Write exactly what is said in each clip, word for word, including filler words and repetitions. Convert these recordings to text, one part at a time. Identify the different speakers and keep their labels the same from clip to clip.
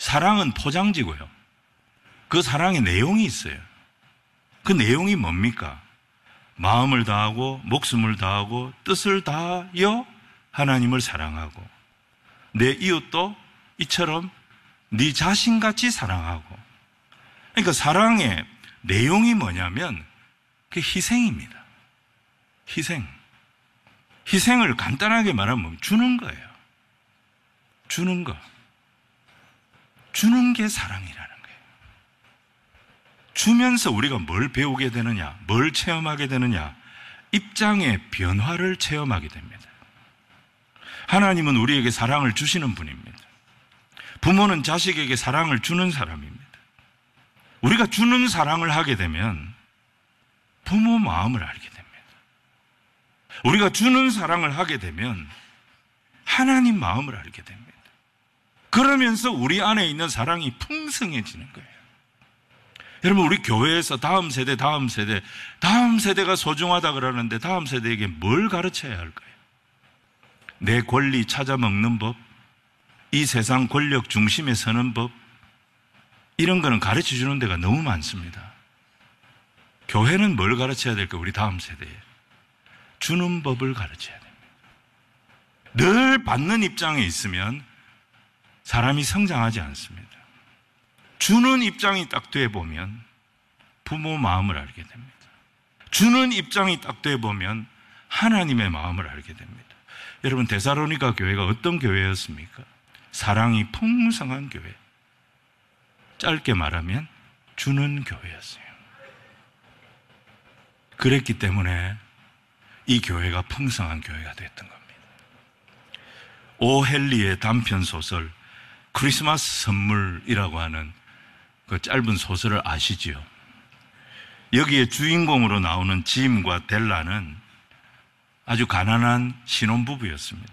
Speaker 1: 사랑은 포장지고요. 그 사랑의 내용이 있어요. 그 내용이 뭡니까? 마음을 다하고 목숨을 다하고 뜻을 다하여 하나님을 사랑하고 내 이웃도 이처럼 네 자신같이 사랑하고. 그러니까 사랑의 내용이 뭐냐면 그게 희생입니다. 희생. 희생을 간단하게 말하면 주는 거예요. 주는 거. 주는 게 사랑이라는 거예요. 주면서 우리가 뭘 배우게 되느냐, 뭘 체험하게 되느냐, 입장의 변화를 체험하게 됩니다. 하나님은 우리에게 사랑을 주시는 분입니다. 부모는 자식에게 사랑을 주는 사람입니다. 우리가 주는 사랑을 하게 되면 부모 마음을 알게 됩니다. 우리가 주는 사랑을 하게 되면 하나님 마음을 알게 됩니다. 그러면서 우리 안에 있는 사랑이 풍성해지는 거예요. 여러분, 우리 교회에서 다음 세대, 다음 세대, 다음 세대가 소중하다 그러는데 다음 세대에게 뭘 가르쳐야 할까요? 내 권리 찾아먹는 법, 이 세상 권력 중심에 서는 법, 이런 거는 가르쳐 주는 데가 너무 많습니다. 교회는 뭘 가르쳐야 될까? 우리 다음 세대에 주는 법을 가르쳐야 됩니다. 늘 받는 입장에 있으면 사람이 성장하지 않습니다. 주는 입장이 딱 돼 보면 부모 마음을 알게 됩니다. 주는 입장이 딱 돼 보면 하나님의 마음을 알게 됩니다. 여러분, 데살로니가 교회가 어떤 교회였습니까? 사랑이 풍성한 교회. 짧게 말하면 주는 교회였어요. 그랬기 때문에 이 교회가 풍성한 교회가 됐던 겁니다. 오 헨리의 단편 소설 크리스마스 선물이라고 하는 그 짧은 소설을 아시지요? 여기에 주인공으로 나오는 짐과 델라는 아주 가난한 신혼부부였습니다.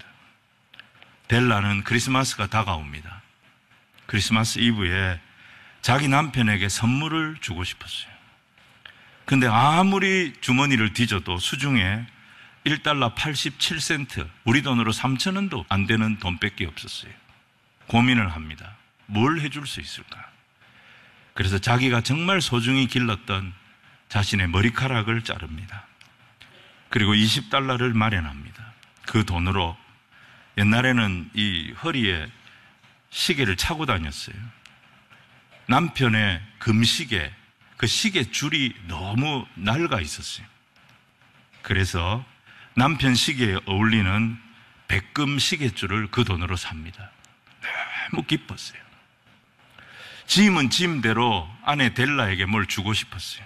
Speaker 1: 델라는 크리스마스가 다가옵니다. 크리스마스 이브에 자기 남편에게 선물을 주고 싶었어요. 근데 아무리 주머니를 뒤져도 수중에 일 달러 팔십칠 센트, 우리 돈으로 삼천 원도 안 되는 돈밖에 없었어요. 고민을 합니다. 뭘 해줄 수 있을까? 그래서 자기가 정말 소중히 길렀던 자신의 머리카락을 자릅니다. 그리고 이십 달러를 마련합니다. 그 돈으로 옛날에는 이 허리에 시계를 차고 다녔어요. 남편의 금시계, 그 시계 줄이 너무 낡아 있었어요. 그래서 남편 시계에 어울리는 백금 시계줄을 그 돈으로 삽니다. 너무 기뻤어요. 짐은 짐대로 아내 델라에게 뭘 주고 싶었어요.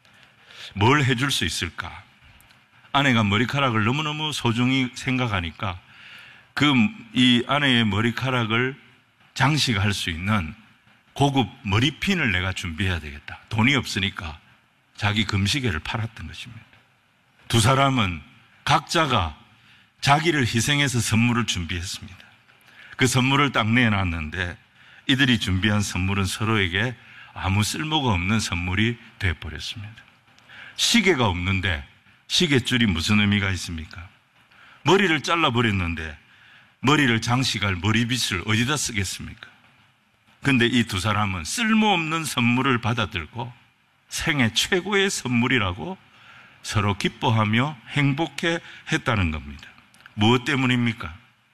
Speaker 1: 뭘 해줄 수 있을까? 아내가 머리카락을 너무너무 소중히 생각하니까 그 이 아내의 머리카락을 장식할 수 있는 고급 머리핀을 내가 준비해야 되겠다. 돈이 없으니까 자기 금시계를 팔았던 것입니다. 두 사람은 각자가 자기를 희생해서 선물을 준비했습니다. 그 선물을 딱 내놨는데 이들이 준비한 선물은 서로에게 아무 쓸모가 없는 선물이 되어버렸습니다. 시계가 없는데 시계줄이 무슨 의미가 있습니까? 머리를 잘라버렸는데 머리를 장식할 머리빗을 어디다 쓰겠습니까? 근데 이 두 사람은 쓸모없는 선물을 받아들고 생애 최고의 선물이라고 서로 기뻐하며 행복해 했다는 겁니다. 무엇 때문입니까?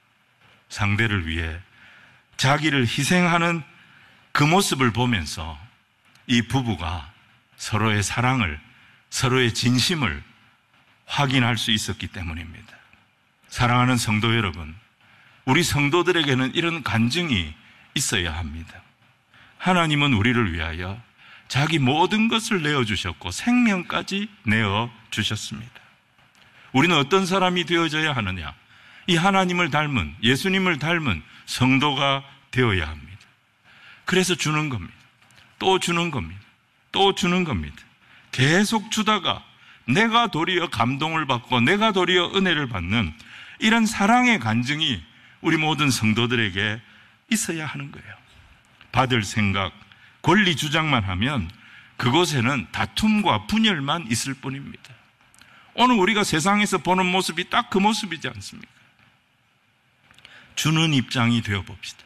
Speaker 1: 상대를 위해 자기를 희생하는 그 모습을 보면서 이 부부가 서로의 사랑을, 서로의 진심을 확인할 수 있었기 때문입니다. 사랑하는 성도 여러분, 우리 성도들에게는 이런 간증이 있어야 합니다. 하나님은 우리를 위하여 자기 모든 것을 내어주셨고 생명까지 내어주셨습니다. 우리는 어떤 사람이 되어져야 하느냐? 이 하나님을 닮은, 예수님을 닮은 성도가 되어야 합니다. 그래서 주는 겁니다. 또 주는 겁니다. 또 주는 겁니다. 계속 주다가 내가 도리어 감동을 받고 내가 도리어 은혜를 받는 이런 사랑의 간증이 우리 모든 성도들에게 있어야 하는 거예요. 받을 생각, 권리 주장만 하면 그곳에는 다툼과 분열만 있을 뿐입니다. 오늘 우리가 세상에서 보는 모습이 딱 그 모습이지 않습니까? 주는 입장이 되어 봅시다.